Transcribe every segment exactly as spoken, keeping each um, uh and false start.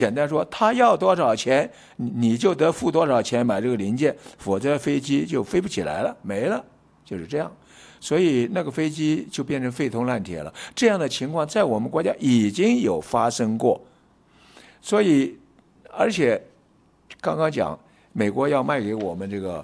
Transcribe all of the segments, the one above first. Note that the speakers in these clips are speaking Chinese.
简单说，他要多少钱，你就得付多少钱买这个零件，否则飞机就飞不起来了，没了，就是这样。所以那个飞机就变成废铜烂铁了。这样的情况在我们国家已经有发生过。所以，而且刚刚讲，美国要卖给我们这个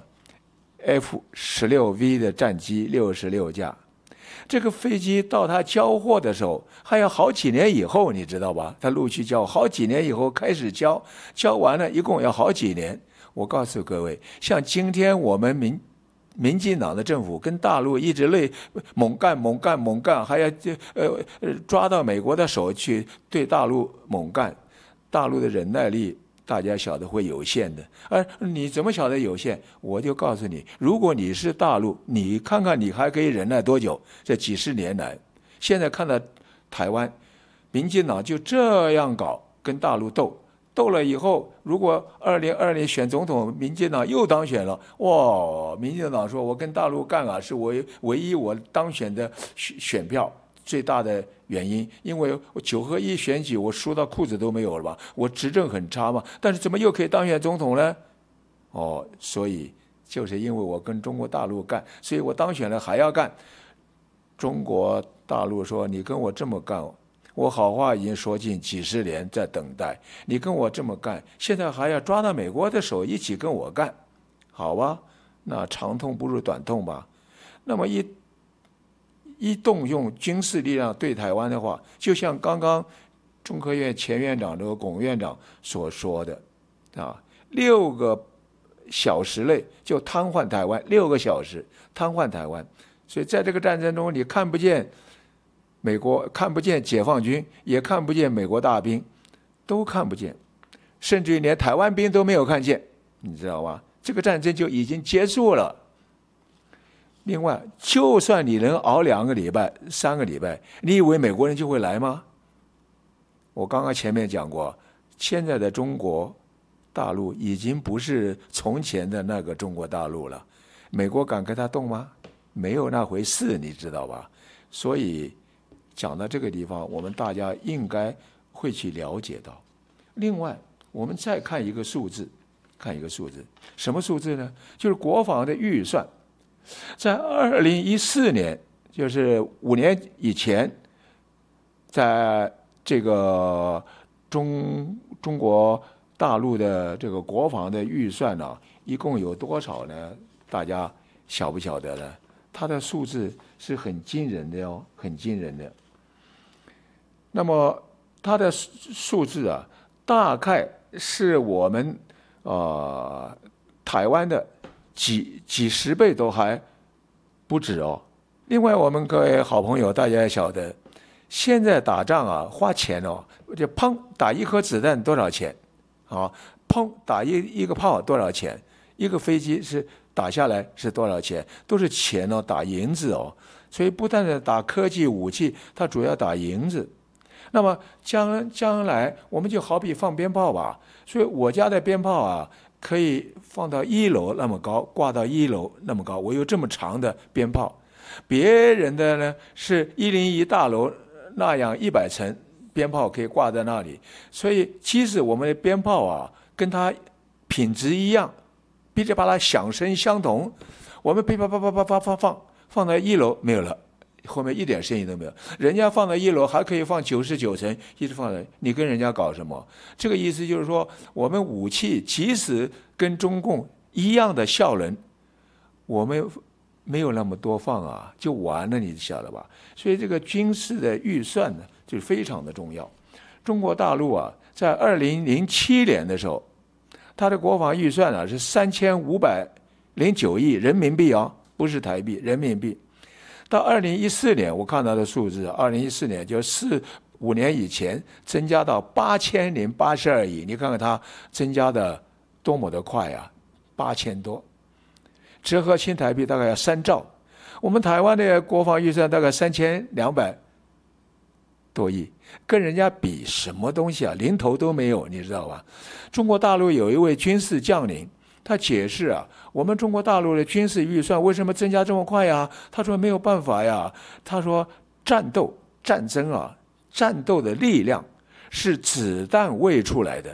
F 十六 V 的战机六十六架。这个飞机到他交货的时候，还要好几年以后，你知道吧？他陆续交，好几年以后开始交，交完了，一共要好几年。我告诉各位，像今天我们民民进党的政府跟大陆一直累猛干猛干猛干，还要呃抓到美国的手去对大陆猛干，大陆的忍耐力大家晓得会有限的。而你怎么晓得有限？我就告诉你，如果你是大陆，你看看你还可以忍耐多久？这几十年来，现在看到台湾，民进党就这样搞，跟大陆斗，斗了以后，如果二零二零选总统，民进党又当选了，哇！民进党说我跟大陆干啊，是我唯一我当选的选票。最大的原因，因为我九合一选举我输到裤子都没有了吧，我执政很差嘛，但是怎么又可以当选总统呢？哦，所以就是因为我跟中国大陆干，所以我当选了还要干。中国大陆说你跟我这么干，我好话已经说尽几十年，在等待你跟我这么干，现在还要抓到美国的手一起跟我干，好吧？那长痛不如短痛吧。那么一。一动用军事力量对台湾的话，就像刚刚中科院前院长这个龚院长所说的，啊，六个小时内就瘫痪台湾，六个小时瘫痪台湾。所以在这个战争中，你看不见美国，看不见解放军，也看不见美国大兵，都看不见，甚至于连台湾兵都没有看见，你知道吗？这个战争就已经结束了。另外，就算你能熬两个礼拜、三个礼拜，你以为美国人就会来吗？我刚刚前面讲过，现在的中国大陆已经不是从前的那个中国大陆了。美国敢跟他动吗？没有那回事，你知道吧？所以讲到这个地方，我们大家应该会去了解到。另外，我们再看一个数字，看一个数字，什么数字呢？就是国防的预算。在二零一四年，就是五年以前，在这个中中国大陆的这个国防的预算呢、啊，一共有多少呢？大家晓不晓得呢？它的数字是很惊人的哦，很惊人的。那么它的数字啊，大概是我们呃台湾的。几几十倍都还不止哦。另外，我们各位好朋友，大家也晓得，现在打仗啊，花钱哦，就砰打一颗子弹多少钱？啊，砰打一一个炮多少钱？一个飞机是打下来是多少钱？都是钱哦，打银子哦。所以不但是打科技武器，它主要打银子。那么将将来我们就好比放鞭炮吧，所以我家的鞭炮啊。可以放到一楼那么高，挂到一楼那么高。我有这么长的鞭炮，别人的呢是一零一大楼那样一百层鞭炮可以挂在那里。所以，即使我们的鞭炮啊跟它品质一样，噼里啪啦响声相同，我们噼啪啪啪啪啪啪放放到一楼没有了。后面一点声音都没有，人家放到一楼还可以放九十九层，一直放在，你跟人家搞什么？这个意思就是说，我们武器即使跟中共一样的效能，我们没有那么多放啊，就完了，你晓得吧？所以这个军事的预算呢，就非常的重要。中国大陆啊，在二零零七年的时候，它的国防预算啊是三千五百零九亿人民币啊，不是台币，人民币。到二零一四年，我看到的数字，二零一四年就四五年以前增加到八千零八十二亿，你看看它增加的多么的快啊，八千多，折合新台币大概要三兆。我们台湾的国防预算大概三千两百多亿，跟人家比什么东西啊，零头都没有，你知道吧？中国大陆有一位军事将领。他解释啊，我们中国大陆的军事预算为什么增加这么快呀？他说没有办法呀。他说战斗、战争啊，战斗的力量是子弹喂出来的，